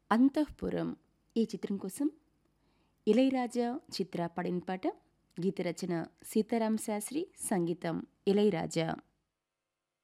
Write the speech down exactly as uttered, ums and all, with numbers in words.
అంతఃపురం ఈ చిత్రం కోసం ఇళయరాజా చిత్ర పాడిన పాట. గీత రచన సీతారామ శాస్త్రి, సంగీతం ఇళయరాజా.